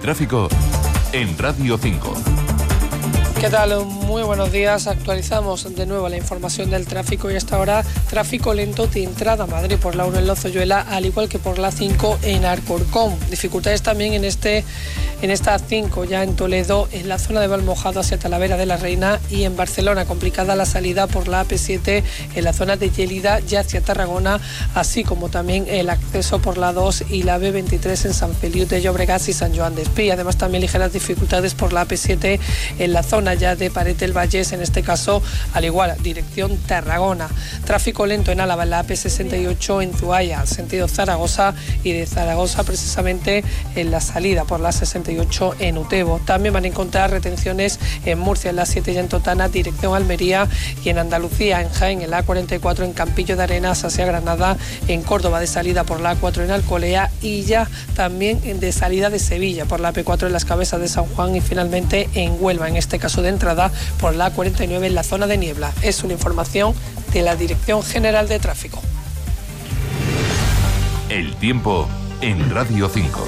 tráfico en Radio 5. ¿Qué tal? Muy buenos días. Actualizamos de nuevo la información del tráfico y hasta ahora tráfico lento de entrada a Madrid por la 1 en Lozoyuela, al igual que por la 5 en Alcorcón. Dificultades también en esta 5 ya en Toledo, en la zona de Valmojado hacia Talavera de la Reina, y en Barcelona complicada la salida por la AP7 en la zona de Lleida ya hacia Tarragona, así como también el acceso por la 2 y la B23 en San Feliu de Llobregat y San Joan Despí. Además también ligeras dificultades por la AP7 en la zona ya de Paret del Vallés, en este caso al igual dirección Tarragona. Tráfico lento en Álava en la AP68 en Zuaya, sentido Zaragoza, y de Zaragoza precisamente en la salida por la 68 en Utebo. También van a encontrar retenciones en Murcia en la 7 y en Totana dirección Almería, y en Andalucía en Jaén en la A44 en Campillo de Arenas hacia Granada, en Córdoba de salida por la A4 en Alcolea, y ya también de salida de Sevilla por la P4 en las Cabezas de San Juan, y finalmente en Huelva, en este caso de entrada por la A49 en la zona de Niebla. Es una información de la Dirección General de Tráfico. El tiempo en Radio 5.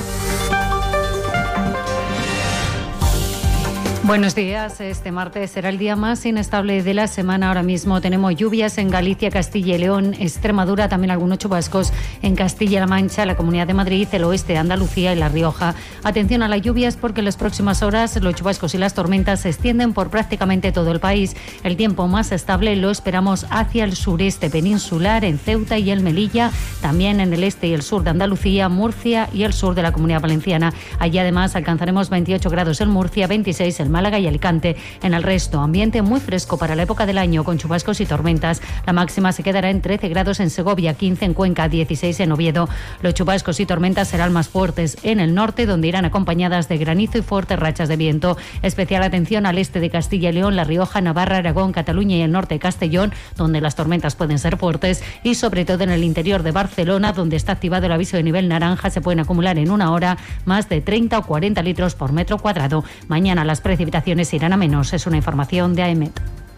Buenos días. Este martes será el día más inestable de la semana. Ahora mismo tenemos lluvias en Galicia, Castilla y León, Extremadura, también algunos chubascos en Castilla-La Mancha, la Comunidad de Madrid, el oeste de Andalucía y La Rioja. Atención a las lluvias porque en las próximas horas los chubascos y las tormentas se extienden por prácticamente todo el país. El tiempo más estable lo esperamos hacia el sureste peninsular, en Ceuta y en Melilla, también en el este y el sur de Andalucía, Murcia y el sur de la Comunidad Valenciana. Allí además alcanzaremos 28 grados en Murcia, 26 en Málaga y Alicante. En el resto, ambiente muy fresco para la época del año, con chubascos y tormentas. La máxima se quedará en 13 grados en Segovia, 15 en Cuenca, 16 en Oviedo. Los chubascos y tormentas serán más fuertes en el norte, donde irán acompañadas de granizo y fuertes rachas de viento. Especial atención al este de Castilla y León, La Rioja, Navarra, Aragón, Cataluña y el norte de Castellón, donde las tormentas pueden ser fuertes, y sobre todo en el interior de Barcelona, donde está activado el aviso de nivel naranja. Se pueden acumular en una hora más de 30 o 40 litros por metro cuadrado. Mañana las precipitaciones irán a menos. Es una información de AEMET.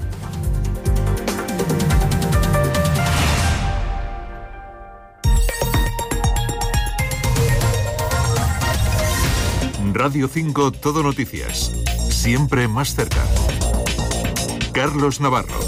Radio 5 Todo Noticias. Siempre más cerca. Carlos Navarro.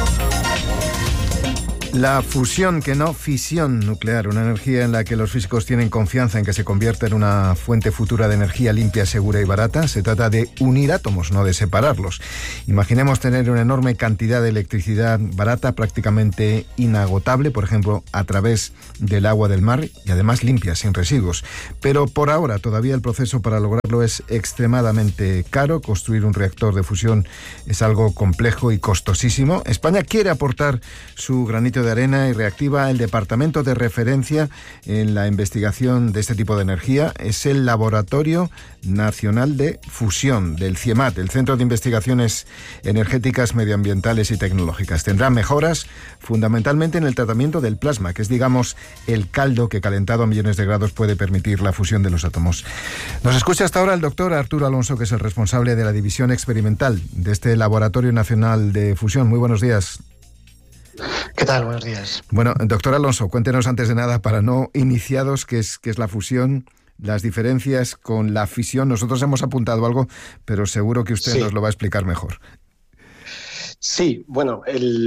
La fusión, que no fisión nuclear, una energía en la que los físicos tienen confianza en que se convierta en una fuente futura de energía limpia, segura y barata. Se trata de unir átomos, no de separarlos. Imaginemos tener una enorme cantidad de electricidad barata, prácticamente inagotable, por ejemplo, a través del agua del mar, y además limpia, sin residuos. Pero por ahora todavía el proceso para lograrlo es extremadamente caro. Construir un reactor de fusión es algo complejo y costosísimo. España quiere aportar su granito de arena y reactiva el departamento de referencia en la investigación de este tipo de energía. Es el Laboratorio Nacional de Fusión del CIEMAT, el Centro de Investigaciones Energéticas, Medioambientales y Tecnológicas. Tendrá mejoras fundamentalmente en el tratamiento del plasma, que es, digamos, el caldo que calentado a millones de grados puede permitir la fusión de los átomos. Nos escucha hasta ahora el doctor Arturo Alonso, que es el responsable de la división experimental de este Laboratorio Nacional de Fusión. Muy buenos días. ¿Qué tal? Buenos días. Bueno, doctor Alonso, cuéntenos antes de nada, para no iniciados, qué es la fusión, las diferencias con la fisión. Nosotros hemos apuntado algo, pero seguro que usted nos lo va a explicar mejor. Sí, bueno,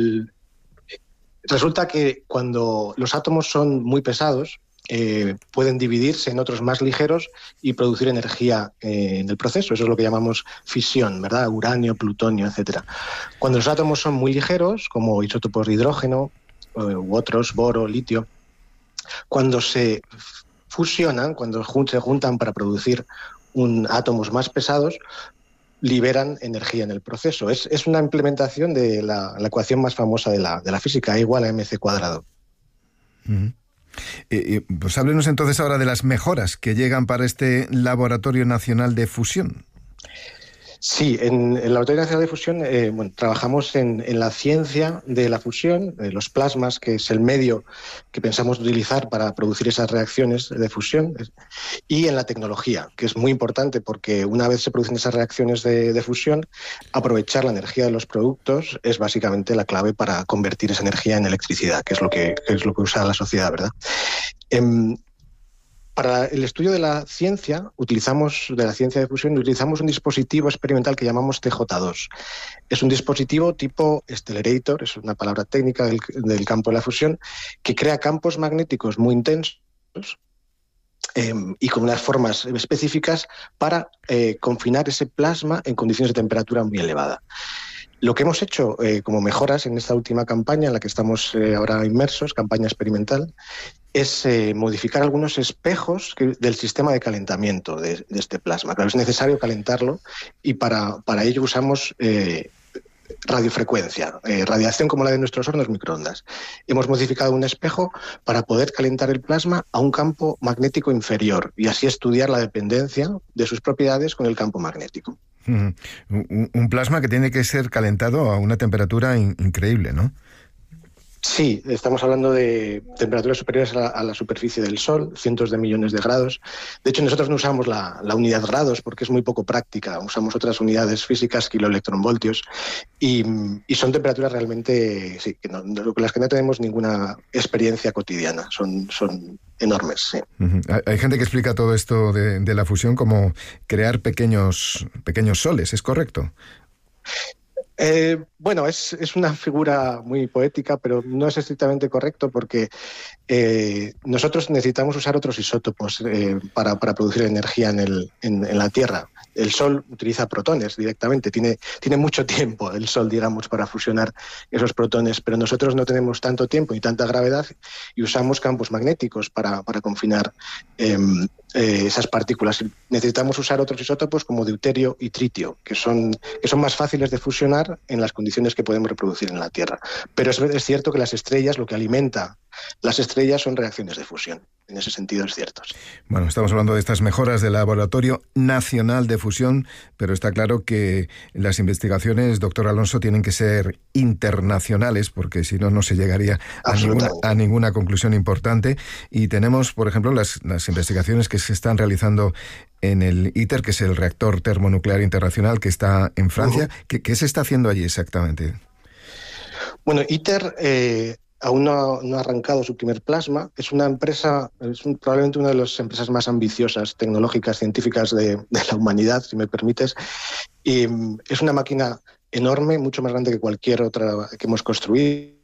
resulta que cuando los átomos son muy pesados, pueden dividirse en otros más ligeros y producir energía en el proceso. Eso es lo que llamamos fisión, ¿verdad? Uranio, plutonio, etcétera. Cuando los átomos son muy ligeros, como isótopos de hidrógeno u otros, boro, litio, cuando se fusionan, cuando se juntan para producir átomos más pesados, liberan energía en el proceso. Es una implementación de la ecuación más famosa de la física, E igual a mc cuadrado. Uh-huh. Pues háblenos entonces ahora de las mejoras que llegan para este Laboratorio Nacional de Fusión. Sí, en el Laboratorio Nacional de Fusión trabajamos en la ciencia de la fusión, de los plasmas, que es el medio que pensamos utilizar para producir esas reacciones de fusión, y en la tecnología, que es muy importante porque una vez se producen esas reacciones de fusión, aprovechar la energía de los productos es básicamente la clave para convertir esa energía en electricidad, que es lo que usa la sociedad, ¿verdad? Para el estudio de la ciencia de fusión, utilizamos un dispositivo experimental que llamamos TJ2. Es un dispositivo tipo Stellarator, es una palabra técnica del campo de la fusión, que crea campos magnéticos muy intensos y con unas formas específicas para confinar ese plasma en condiciones de temperatura muy elevada. Lo que hemos hecho como mejoras en esta última campaña en la que estamos ahora inmersos, campaña experimental, es modificar algunos espejos del sistema de calentamiento de este plasma. Claro, es necesario calentarlo y para ello usamos radiofrecuencia, radiación como la de nuestros hornos microondas. Hemos modificado un espejo para poder calentar el plasma a un campo magnético inferior y así estudiar la dependencia de sus propiedades con el campo magnético. Un plasma que tiene que ser calentado a una temperatura increíble, ¿no? Sí, estamos hablando de temperaturas superiores a la superficie del Sol, cientos de millones de grados. De hecho, nosotros no usamos la unidad grados porque es muy poco práctica. Usamos otras unidades físicas, kiloelectronvoltios, y son temperaturas realmente, sí, las que no tenemos ninguna experiencia cotidiana. Son enormes, sí. Hay gente que explica todo esto de la fusión como crear pequeños soles, ¿es correcto? Bueno, es una figura muy poética, pero no es estrictamente correcto porque nosotros necesitamos usar otros isótopos para producir energía en la Tierra. El Sol utiliza protones directamente, tiene mucho tiempo el Sol, digamos, para fusionar esos protones, pero nosotros no tenemos tanto tiempo y tanta gravedad y usamos campos magnéticos para confinar esas partículas. Necesitamos usar otros isótopos como deuterio y tritio, que son más fáciles de fusionar en las condiciones que podemos reproducir en la Tierra. Pero es cierto que las estrellas, lo que alimenta las estrellas son reacciones de fusión. En ese sentido es cierto. Bueno, estamos hablando de estas mejoras del Laboratorio Nacional de Fusión, pero está claro que las investigaciones, doctor Alonso, tienen que ser internacionales, porque si no, no se llegaría a ninguna conclusión importante. Y tenemos, por ejemplo, las investigaciones que se están realizando en el ITER, que es el Reactor Termonuclear Internacional, que está en Francia. ¿Qué se está haciendo allí exactamente? Bueno, ITER aún no ha arrancado su primer plasma. Es una empresa, probablemente una de las empresas más ambiciosas, tecnológicas, científicas de la humanidad, si me permites. Y es una máquina enorme, mucho más grande que cualquier otra que hemos construido.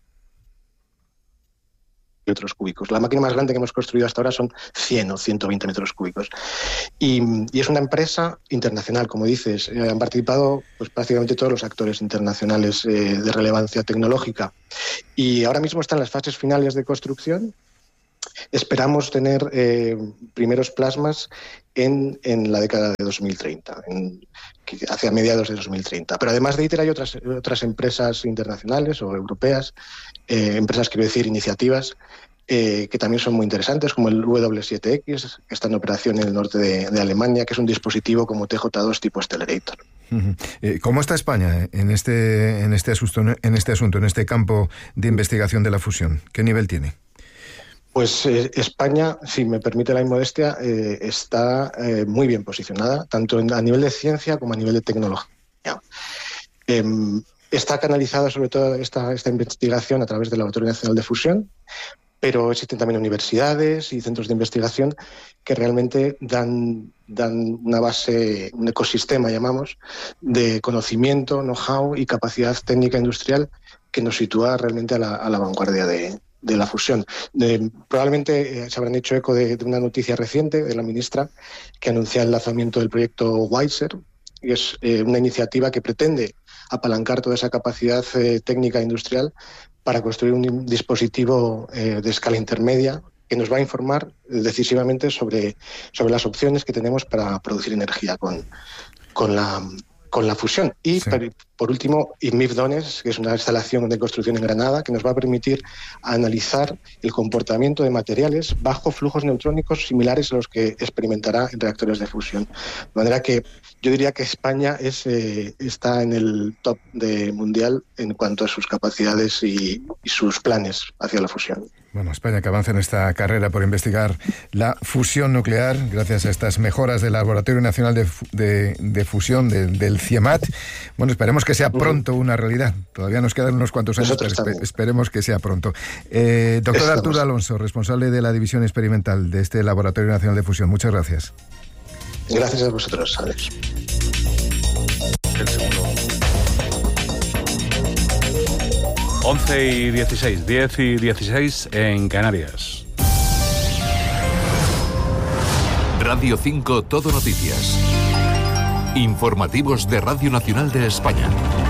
Metros cúbicos. La máquina más grande que hemos construido hasta ahora son 100 o 120 metros cúbicos. Y es una empresa internacional, como dices. Han participado pues, prácticamente todos los actores internacionales de relevancia tecnológica. Y ahora mismo están en las fases finales de construcción. Esperamos tener primeros plasmas en la década de 2030, hacia mediados de 2030. Pero además de ITER hay otras empresas internacionales o europeas, empresas, quiero decir, iniciativas, que también son muy interesantes, como el W7X, que está en operación en el norte de Alemania, que es un dispositivo como TJ2 tipo Stellarator. ¿Cómo está España en este asunto, en este campo de investigación de la fusión? ¿Qué nivel tiene? Pues España, si me permite la inmodestia, está muy bien posicionada, tanto a nivel de ciencia como a nivel de tecnología. Está canalizada sobre todo esta investigación a través del Laboratorio Nacional de Fusión, pero existen también universidades y centros de investigación que realmente dan una base, un ecosistema, llamamos, de conocimiento, know-how y capacidad técnica industrial que nos sitúa realmente a la vanguardia de la fusión. Probablemente se habrán hecho eco de una noticia reciente de la ministra que anuncia el lanzamiento del proyecto WISER, y es una iniciativa que pretende apalancar toda esa capacidad técnica industrial para construir un dispositivo de escala intermedia que nos va a informar decisivamente sobre las opciones que tenemos para producir energía con la fusión. Y sí, por último, IMIF-DONES, que es una instalación de construcción en Granada, que nos va a permitir analizar el comportamiento de materiales bajo flujos neutrónicos similares a los que experimentará en reactores de fusión. De manera que yo diría que España está en el top mundial en cuanto a sus capacidades y sus planes hacia la fusión. Bueno, España que avanza en esta carrera por investigar la fusión nuclear gracias a estas mejoras del Laboratorio Nacional de Fusión del CIEMAT. Bueno, esperemos que sea pronto una realidad. Todavía nos quedan unos cuantos años, pero esperemos que sea pronto. Doctor Arturo Alonso, responsable de la División Experimental de este Laboratorio Nacional de Fusión. Muchas gracias. Gracias a vosotros, Alex. 11:16, 10:16 en Canarias. Radio 5 Todo Noticias. Informativos de Radio Nacional de España.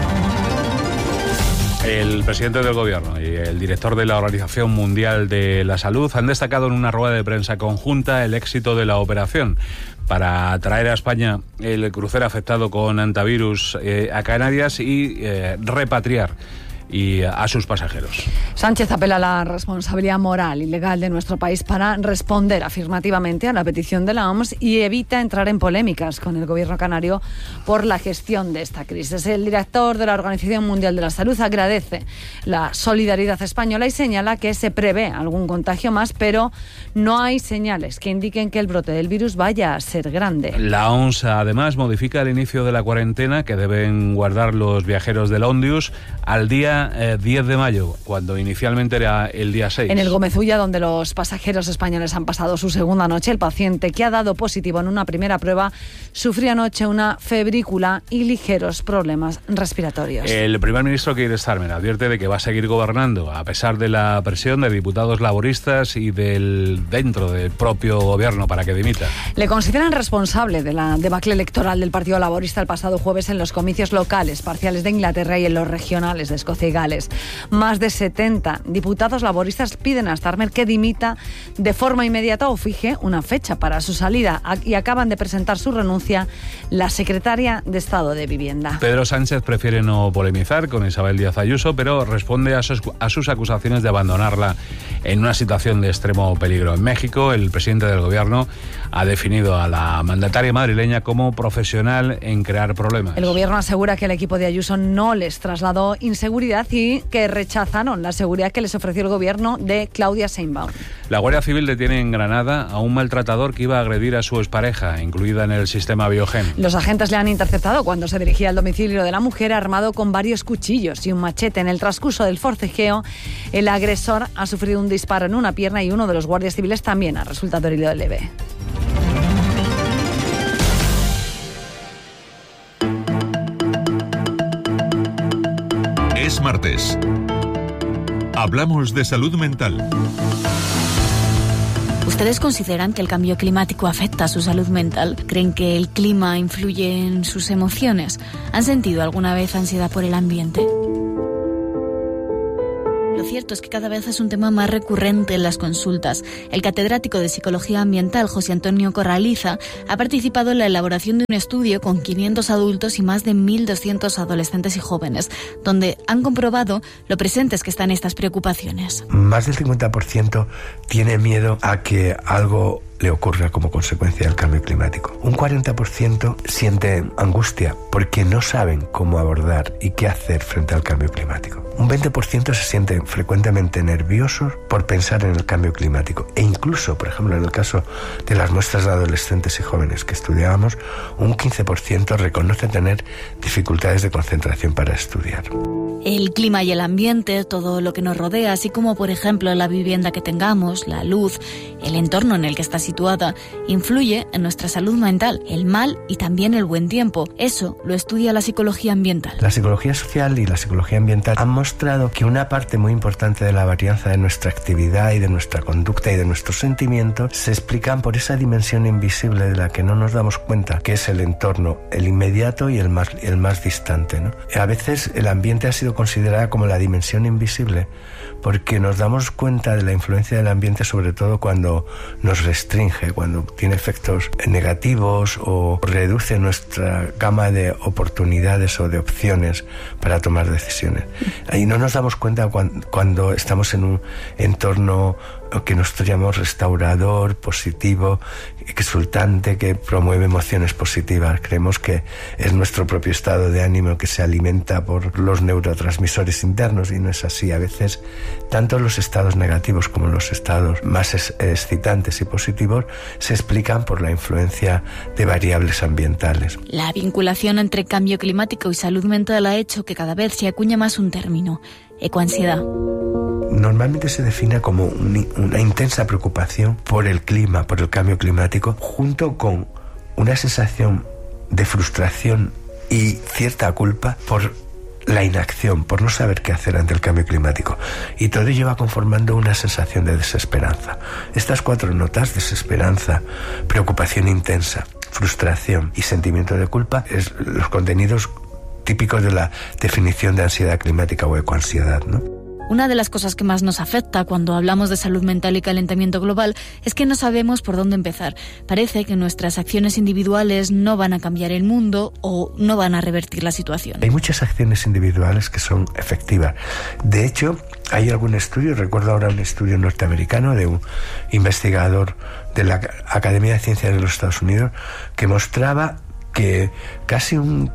El presidente del Gobierno y el director de la Organización Mundial de la Salud han destacado en una rueda de prensa conjunta el éxito de la operación para traer a España el crucero afectado con hantavirus a Canarias y repatriar y a sus pasajeros. Sánchez apela a la responsabilidad moral y legal de nuestro país para responder afirmativamente a la petición de la OMS y evita entrar en polémicas con el gobierno canario por la gestión de esta crisis. El director de la Organización Mundial de la Salud agradece la solidaridad española y señala que se prevé algún contagio más, pero no hay señales que indiquen que el brote del virus vaya a ser grande. La OMS además modifica el inicio de la cuarentena que deben guardar los viajeros del Ondius al día 10 de mayo, cuando inicialmente era el día 6. En el Gómez Ulla, donde los pasajeros españoles han pasado su segunda noche, el paciente que ha dado positivo en una primera prueba sufrió anoche una febrícula y ligeros problemas respiratorios. El primer ministro Keir Starmer advierte de que va a seguir gobernando a pesar de la presión de diputados laboristas y dentro del propio gobierno para que dimita. Le consideran responsable de la debacle electoral del Partido Laborista el pasado jueves en los comicios locales, parciales de Inglaterra y en los regionales de Escocia y Gales. Más de 70 diputados laboristas piden a Starmer que dimita de forma inmediata o fije una fecha para su salida, y acaban de presentar su renuncia la secretaria de Estado de Vivienda. Pedro Sánchez prefiere no polemizar con Isabel Díaz Ayuso, pero responde a sus acusaciones de abandonarla en una situación de extremo peligro. En México, el presidente del gobierno ha definido a la mandataria madrileña como profesional en crear problemas. El gobierno asegura que el equipo de Ayuso no les trasladó inseguridad y que rechazaron la seguridad que les ofreció el gobierno de Claudia Sheinbaum. La Guardia Civil detiene en Granada a un maltratador que iba a agredir a su expareja, incluida en el sistema Biogen. Los agentes le han interceptado cuando se dirigía al domicilio de la mujer armado con varios cuchillos y un machete. En el transcurso del forcejeo, el agresor ha sufrido un disparo en una pierna y uno de los guardias civiles también ha resultado herido leve. Es martes. Hablamos de salud mental. ¿Ustedes consideran que el cambio climático afecta a su salud mental? ¿Creen que el clima influye en sus emociones? ¿Han sentido alguna vez ansiedad por el ambiente? Lo cierto es que cada vez es un tema más recurrente en las consultas. El catedrático de Psicología Ambiental, José Antonio Corraliza, ha participado en la elaboración de un estudio con 500 adultos y más de 1.200 adolescentes y jóvenes, donde han comprobado lo presentes que están estas preocupaciones. Más del 50% tiene miedo a que algo le ocurra como consecuencia del cambio climático. Un 40% siente angustia porque no saben cómo abordar y qué hacer frente al cambio climático. Un 20% se sienten frecuentemente nerviosos por pensar en el cambio climático. E incluso, por ejemplo, en el caso de las muestras de adolescentes y jóvenes que estudiábamos, un 15% reconoce tener dificultades de concentración para estudiar. El clima y el ambiente, todo lo que nos rodea, así como, por ejemplo, la vivienda que tengamos, la luz, el entorno en el que está situada, influye en nuestra salud mental, el mal y también el buen tiempo. Eso lo estudia la psicología ambiental. La psicología social y la psicología ambiental han mostrado que una parte muy importante de la varianza de nuestra actividad y de nuestra conducta y de nuestros sentimientos se explican por esa dimensión invisible de la que no nos damos cuenta, que es el entorno, el inmediato y el más distante, ¿no? A veces el ambiente ha sido considerada como la dimensión invisible porque nos damos cuenta de la influencia del ambiente sobre todo cuando nos restringe, cuando tiene efectos negativos o reduce nuestra gama de oportunidades o de opciones para tomar decisiones. Y no nos damos cuenta cuando estamos en un entorno que nosotros llamamos restaurador, positivo, exultante, que promueve emociones positivas. Creemos que es nuestro propio estado de ánimo que se alimenta por los neurotransmisores internos, y no es así. A veces, tanto los estados negativos como los estados más excitantes y positivos se explican por la influencia de variables ambientales. La vinculación entre cambio climático y salud mental ha hecho que cada vez se acuñe más un término: ecoansiedad. Normalmente se define como una intensa preocupación por el clima, por el cambio climático, junto con una sensación de frustración y cierta culpa por la inacción, por no saber qué hacer ante el cambio climático. Y todo ello va conformando una sensación de desesperanza. Estas 4 notas, desesperanza, preocupación intensa, frustración y sentimiento de culpa, es los contenidos típicos de la definición de ansiedad climática o ecoansiedad, ¿no? Una de las cosas que más nos afecta cuando hablamos de salud mental y calentamiento global es que no sabemos por dónde empezar. Parece que nuestras acciones individuales no van a cambiar el mundo o no van a revertir la situación. Hay muchas acciones individuales que son efectivas. De hecho, hay algún estudio, recuerdo ahora un estudio norteamericano de un investigador de la Academia de Ciencias de los Estados Unidos, que mostraba que casi un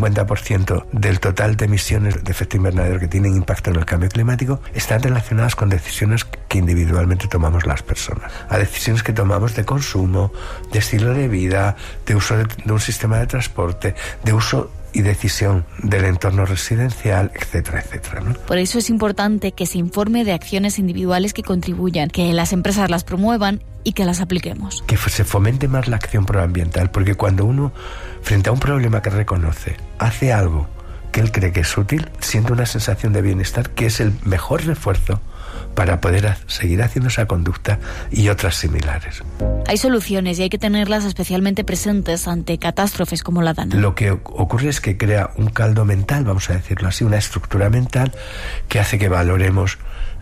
50% del total de emisiones de efecto invernadero que tienen impacto en el cambio climático están relacionadas con decisiones que individualmente tomamos las personas. A decisiones que tomamos de consumo, de estilo de vida, de uso de un sistema de transporte, de uso y decisión del entorno residencial, etcétera, etcétera, ¿no? Por eso es importante que se informe de acciones individuales que contribuyan, que las empresas las promuevan y que las apliquemos. Que se fomente más la acción proambiental, porque cuando uno, frente a un problema que reconoce, hace algo que él cree que es útil, siente una sensación de bienestar que es el mejor refuerzo para poder seguir haciendo esa conducta y otras similares. Hay soluciones y hay que tenerlas especialmente presentes ante catástrofes como la Dana. Lo que ocurre es que crea un caldo mental, vamos a decirlo así, una estructura mental que hace que valoremos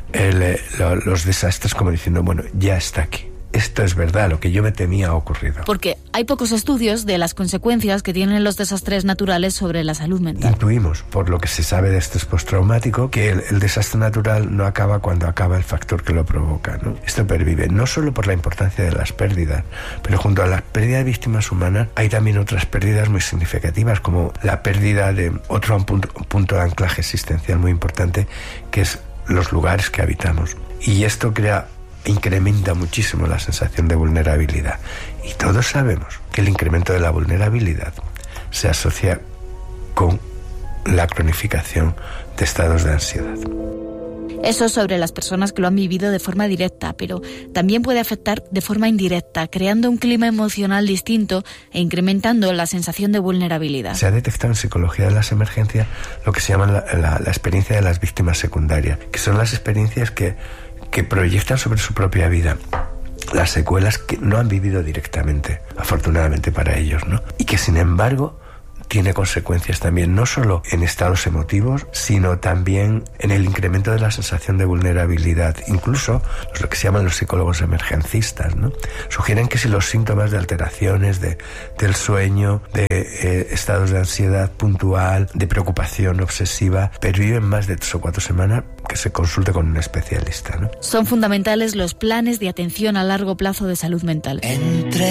los desastres como diciendo, bueno, ya está aquí. Esto es verdad, lo que yo me temía ha ocurrido. Porque hay pocos estudios de las consecuencias que tienen los desastres naturales sobre la salud mental. Intuimos, por lo que se sabe de estrés postraumático, que el desastre natural no acaba cuando acaba el factor que lo provoca, ¿no? Esto pervive, no solo por la importancia de las pérdidas, pero junto a la pérdida de víctimas humanas hay también otras pérdidas muy significativas, como la pérdida de otro punto de anclaje existencial muy importante, que es los lugares que habitamos. Y esto incrementa muchísimo la sensación de vulnerabilidad. Y todos sabemos que el incremento de la vulnerabilidad se asocia con la cronificación de estados de ansiedad. Eso sobre las personas que lo han vivido de forma directa, pero también puede afectar de forma indirecta, creando un clima emocional distinto e incrementando la sensación de vulnerabilidad. Se ha detectado en psicología de las emergencias lo que se llama la experiencia de las víctimas secundarias, que son las experiencias que proyectan sobre su propia vida las secuelas que no han vivido directamente, afortunadamente para ellos, ¿no? Y que sin embargo tiene consecuencias también, no solo en estados emotivos, sino también en el incremento de la sensación de vulnerabilidad. Incluso lo que se llaman los psicólogos emergencistas, ¿no? Sugieren que si los síntomas de alteraciones del sueño, de estados de ansiedad puntual, de preocupación obsesiva, perviven más de 3 o 4 semanas, que se consulte con un especialista, ¿no? Son fundamentales los planes de atención a largo plazo de salud mental.